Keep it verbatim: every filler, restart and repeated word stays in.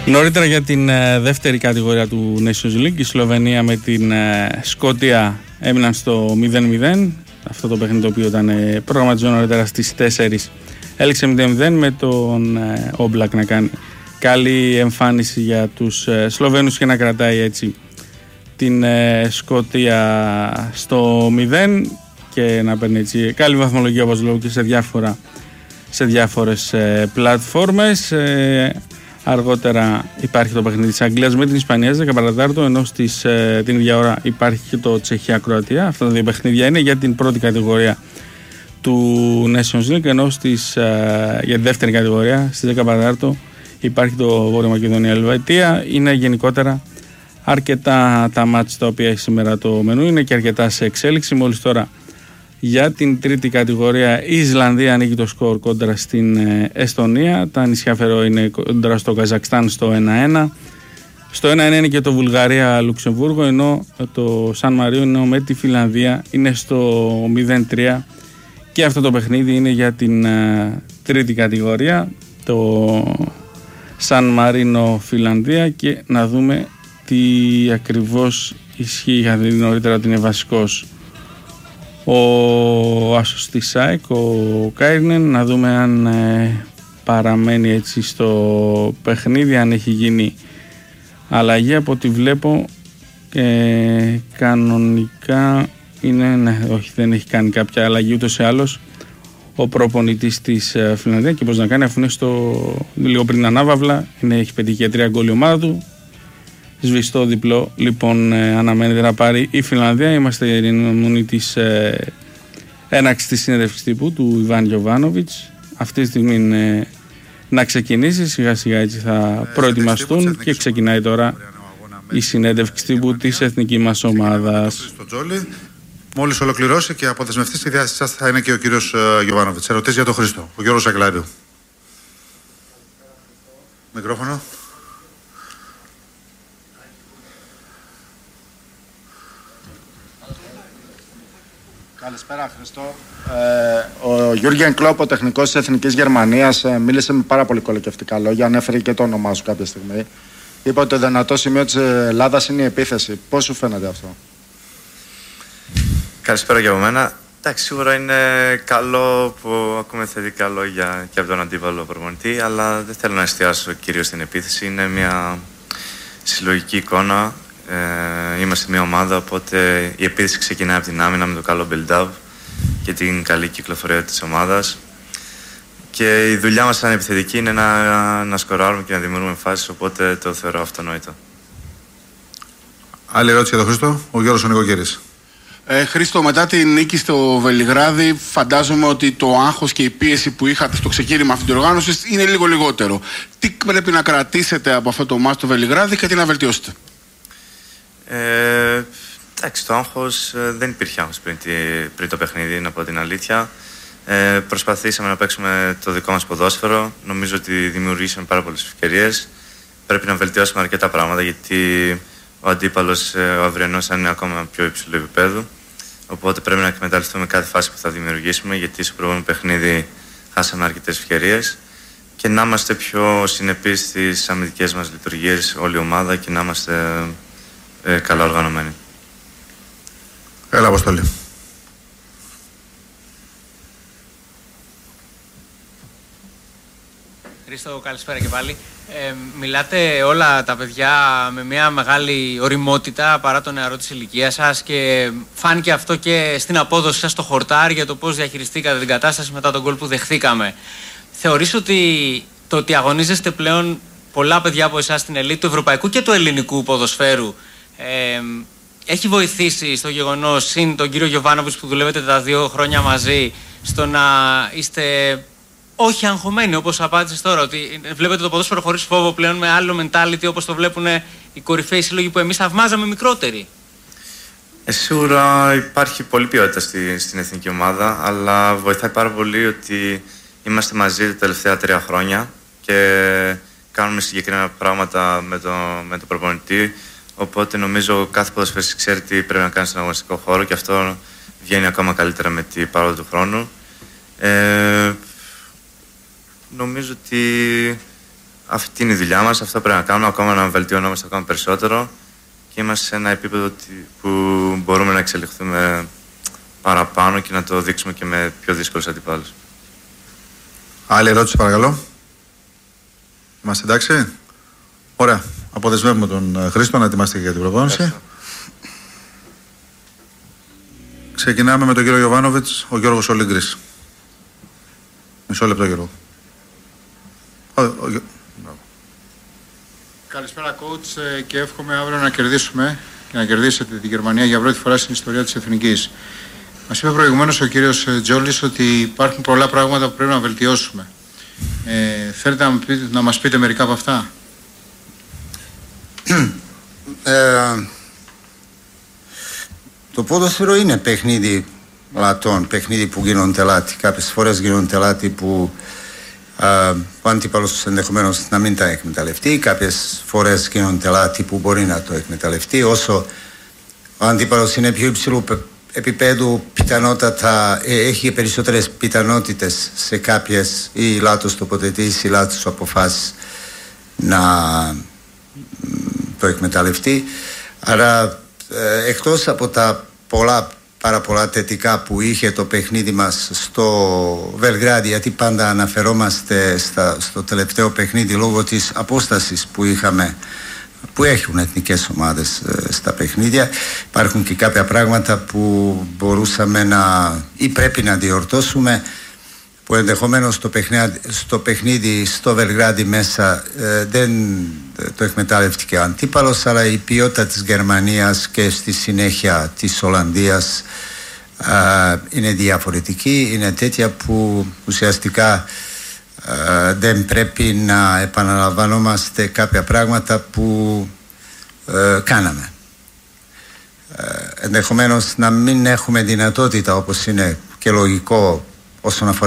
Νωρίτερα για την ε, δεύτερη κατηγορία του Nations League, η Σλοβενία με την ε, Σκωτία έμειναν στο μηδέν μηδέν. Αυτό το παιχνίδι το οποίο ήταν ε, προγραμματισμένο νωρίτερα στις τέσσερις έληξε μηδέν μηδέν, με τον ε, Όμπλακ να κάνει καλή εμφάνιση για τους ε, Σλοβαίνους και να κρατάει έτσι την ε, Σκωτία στο μηδέν και να παίρνει έτσι καλή βαθμολογία, όπως λέω, και σε, διάφορα, σε διάφορες ε, πλατφόρμες. ε, Αργότερα υπάρχει το παιχνίδι της Αγγλίας με την Ισπανία στις δέκα παρά τέταρτο, ενώ στις, ε, την ίδια ώρα υπάρχει και το Τσεχία-Κροατία. Αυτά τα δύο παιχνίδια είναι για την πρώτη κατηγορία του Nations League, ενώ στις, ε, για τη δεύτερη κατηγορία στις δέκα παρά τέταρτο υπάρχει το Βόρεια Μακεδονία-Ελβετία. Είναι γενικότερα αρκετά τα μάτς τα οποία έχει σήμερα το μενού, είναι και αρκετά σε εξέλιξη. Μόλις τώρα για την τρίτη κατηγορία η Ισλανδία ανοίγει το σκορ κόντρα στην Εστονία. Τα νησιά Φερό είναι κόντρα στο Καζακστάν στο ένα ένα. Στο ένα ένα είναι και το Βουλγαρία-Λουξεμβούργο, ενώ το Σαν Μαρίνο με τη Φιλανδία είναι στο μηδέν τρία. Και αυτό το παιχνίδι είναι για την uh, τρίτη κατηγορία, το Σαν Μαρίνο Φιλανδία, και να δούμε τι ακριβώς ισχύει. Είχα δει νωρίτερα ότι είναι βασικός ο άσος της ΣΑΕΚ, ο Κάιρνεν. Να δούμε αν ε, παραμένει έτσι στο παιχνίδι, αν έχει γίνει αλλαγή. Από ό,τι βλέπω ε, κανονικά είναι, ναι, όχι, δεν έχει κάνει κάποια αλλαγή ούτως ή άλλως ο προπονητής της ε, Φιλανδίας, και πώς να κάνει, αφού είναι στο, λίγο πριν ανάβαυλα, είναι, έχει πετύχει για τρία γκολ η ομάδα του. Σβηστό διπλό λοιπόν ε, αναμένεται να πάρει η Φιλανδία. Είμαστε η μονή της ε, έναξης της συνέντευξης τύπου του Ιβάν Γιοβάνοβιτς. Αυτή τη στιγμή είναι να ξεκινήσει, σιγά σιγά έτσι θα ε, προετοιμαστούν, και ξεκινάει τώρα η συνέντευξη τύπου της εθνικής μας ομάδας. Μόλις ολοκληρώσει και αποδεσμευτεί, στη διάθεσή σας θα είναι και ο κύριος Γιοβάνοβιτς. Ερωτήσεις για τον Χρήστο, ο Γιώργος Αγγελάριου. Μικρόφωνο. Καλησπέρα, Χριστό. Ε, ο Γιούργεν Κλόπ, ο τεχνικός της Εθνικής Γερμανίας, ε, μίλησε με πάρα πολύ κολακευτικά λόγια. Ανέφερε και το όνομά σου κάποια στιγμή. Είπε ότι το δυνατό σημείο της Ελλάδας είναι η επίθεση. Πώς σου φαίνεται αυτό? Καλησπέρα για μένα. Εντάξει, σίγουρα είναι καλό που ακούμε θετικά λόγια και από τον αντίπαλο προπονητή, αλλά δεν θέλω να εστιάσω κυρίως στην επίθεση. Είναι μια συλλογική εικόνα. Ε, είμαστε μια ομάδα, οπότε η επίθεση ξεκινάει από την άμυνα με το καλό build-up και την καλή κυκλοφορία της ομάδας. Και η δουλειά μας σαν επιθετική είναι να, να σκοράρουμε και να δημιουργούμε φάσεις, οπότε το θεωρώ αυτονόητο. Άλλη ερώτηση για τον Χρήστο, ο Γιώργος ο Νικοκύρης. Ε, Χρήστο, μετά την νίκη στο Βελιγράδι, φαντάζομαι ότι το άγχος και η πίεση που είχατε στο ξεκίνημα αυτής της οργάνωσης είναι λίγο λιγότερο. Τι πρέπει να κρατήσετε από αυτό το μάτς στο Βελιγράδι και τι να βελτιώσετε? Ε, εντάξει, το άγχος ε, δεν υπήρχε άγχος πριν, πριν το παιχνίδι, να πω την αλήθεια. Ε, προσπαθήσαμε να παίξουμε το δικό μας ποδόσφαιρο. Νομίζω ότι δημιουργήσαμε πάρα πολλές ευκαιρίες. Πρέπει να βελτιώσουμε αρκετά πράγματα, γιατί ο αντίπαλος, ε, ο αυριανός, θα είναι ακόμα πιο υψηλό επίπεδο. Οπότε πρέπει να εκμεταλλευτούμε κάθε φάση που θα δημιουργήσουμε, γιατί στο προηγούμενο παιχνίδι χάσαμε αρκετές ευκαιρίες. Και να είμαστε πιο συνεπείς στις αμυντικές μας λειτουργίες, όλη η ομάδα, και να είμαστε ε, καλά οργανωμένοι. Έλα, Αποστολή. Χρήστο, καλησπέρα και πάλι. Ε, μιλάτε όλα τα παιδιά με μια μεγάλη ωριμότητα παρά το νεαρό της ηλικίας σας, και φάνηκε αυτό και στην απόδοση σας στο χορτάρι για το πώς διαχειριστήκατε την κατάσταση μετά τον γκολ που δεχθήκαμε. Θεωρείς ότι το ότι αγωνίζεστε πλέον πολλά παιδιά από εσάς στην ελίτ του ευρωπαϊκού και του ελληνικού ποδοσφαίρου ε, έχει βοηθήσει στο γεγονός, συν τον κύριο Γιοβάνοβιτς που δουλεύετε τα δύο χρόνια μαζί, στο να είστε όχι αγχωμένοι, όπως απάντησες τώρα, ότι βλέπετε το ποδόσφαιρο χωρίς φόβο πλέον, με άλλο mentality, όπως το βλέπουν οι κορυφαίοι σύλλογοι που εμείς θαυμάζαμε μικρότεροι? Ε, σίγουρα υπάρχει πολλή ποιότητα στη, στην εθνική ομάδα, αλλά βοηθάει πάρα πολύ ότι είμαστε μαζί τα τελευταία τρία χρόνια και κάνουμε συγκεκριμένα πράγματα με το, με το προπονητή. Οπότε νομίζω κάθε ποδοσφαιριστής ξέρει τι πρέπει να κάνει στον αγωνιστικό χώρο, και αυτό βγαίνει ακόμα καλύτερα με την πάροδο του χρόνου. Ε, νομίζω ότι αυτή είναι η δουλειά μας, αυτό πρέπει να κάνουμε, ακόμα να βελτιωνόμαστε ακόμα περισσότερο και είμαστε σε ένα επίπεδο που μπορούμε να εξελιχθούμε παραπάνω και να το δείξουμε και με πιο δύσκολους αντιπάλους. Άλλη ερώτηση παρακαλώ. Είμαστε εντάξει? Ωραία. Αποδεσμεύουμε τον Χρήστο να ετοιμαστεί για την προπόνηση. Ξεκινάμε με τον κύριο Γιοβάνοβιτς, ο Γιώργος Ολύγκρης. Μισό λεπτό, Γιώργο. Ο, ο, ο... Καλησπέρα, coach, και εύχομαι αύριο να κερδίσουμε και να κερδίσετε τη Γερμανία για πρώτη φορά στην ιστορία της Εθνικής. Μας είπε προηγουμένως ο κύριος Τζόλης ότι υπάρχουν πολλά πράγματα που πρέπει να βελτιώσουμε. Ε, θέλετε να, πείτε, να μας πείτε μερικά από αυτά? ε, το ποδόσφαιρο είναι παιχνίδι λατών, παιχνίδι που γίνονται λάθη. Κάποιες φορές γίνονται λάθη που Uh, ο αντίπαλος ενδεχομένως να μην τα εκμεταλλευτεί. Κάποιες φορές γίνονται λάθη που μπορεί να το εκμεταλλευτεί. Όσο ο αντίπαλος είναι πιο υψηλού επίπεδου, πιθανότατα ε, έχει περισσότερες πιθανότητες σε κάποιες ή λάθος τοποθετήσεις ή λάθος αποφάσεις να το εκμεταλλευτεί. Άρα ε, εκτός από τα πολλά πάρα πολλά θετικά που είχε το παιχνίδι μας στο Βελγράδι, γιατί πάντα αναφερόμαστε στα, στο τελευταίο παιχνίδι λόγω της απόστασης που είχαμε, που έχουν εθνικές ομάδες ε, στα παιχνίδια. Υπάρχουν και κάποια πράγματα που μπορούσαμε να ή πρέπει να διορθώσουμε, που ενδεχομένως στο παιχνίδι στο, παιχνίδι, στο Βελγράδι μέσα ε, δεν το εκμετάλλευτηκε ο αντίπαλος, αλλά η ποιότητα της Γερμανίας και στη συνέχεια της Ολλανδίας ε, είναι διαφορετική, είναι τέτοια που ουσιαστικά ε, δεν πρέπει να επαναλαμβανόμαστε κάποια πράγματα που ε, κάναμε. Ε, ενδεχομένως να μην έχουμε δυνατότητα, όπως είναι και λογικό όσον αφορά